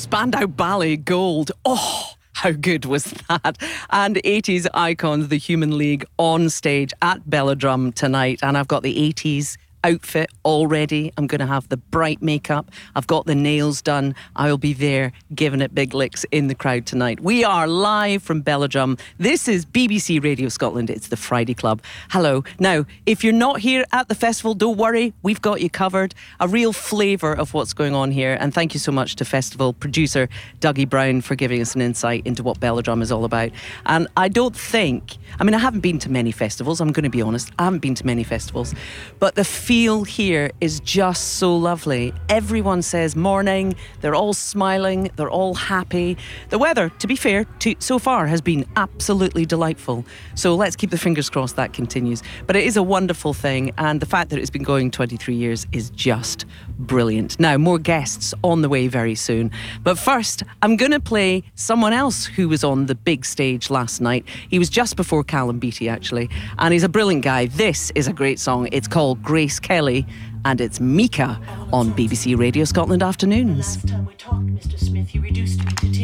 Spandau Ballet Gold. Oh, how good was that? And 80s icons, the Human League, on stage at Belladrum tonight. And I've got the 80s outfit already. I'm going to have the bright makeup. I've got the nails done. I'll be there giving it big licks in the crowd tonight. We are live from Belladrum. This is BBC Radio Scotland. It's the Friday Club. Hello. Now, if you're not here at the festival, don't worry. We've got you covered. A real flavour of what's going on here. And thank you so much to festival producer Dougie Brown for giving us an insight into what Belladrum is all about. And I haven't been to many festivals. I'm going to be honest. I haven't been to many festivals. But the feel here is just so lovely. Everyone says morning. They're all smiling. They're all happy. The weather, to be fair, so far has been absolutely delightful. So let's keep the fingers crossed that continues. But it is a wonderful thing. And the fact that it's been going 23 years is just brilliant. Now, more guests on the way very soon. But first, I'm going to play someone else who was on the big stage last night. He was just before Callum Beattie, actually. And he's a brilliant guy. This is a great song. It's called Grace Kelly, and it's Mika on BBC Radio Scotland Afternoons. Last time we talked, Mr. Smith, you reduced me to